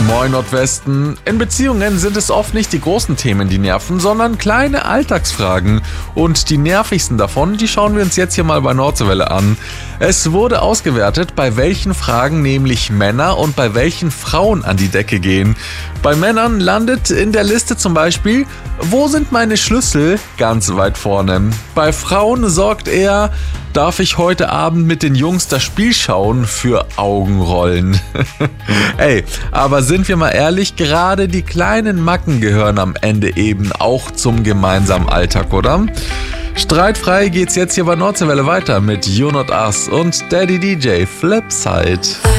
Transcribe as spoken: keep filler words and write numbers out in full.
Moin Nordwesten. In Beziehungen sind es oft nicht die großen Themen, die nerven, sondern kleine Alltagsfragen. Und die nervigsten davon, die schauen wir uns jetzt hier mal bei Nordwelle an. Es wurde ausgewertet, bei welchen Fragen nämlich Männer und bei welchen Frauen an die Decke gehen. Bei Männern landet in der Liste zum Beispiel, wo sind meine Schlüssel, ganz weit vorne. Bei Frauen sorgt er, darf ich heute Abend mit den Jungs das Spiel schauen, für Augenrollen. Ey, aber sind wir mal ehrlich, gerade die kleinen Macken gehören am Ende eben auch zum gemeinsamen Alltag, oder? Streitfrei geht's jetzt hier bei Nordwelle weiter mit You Not Us und Daddy D J Flipside.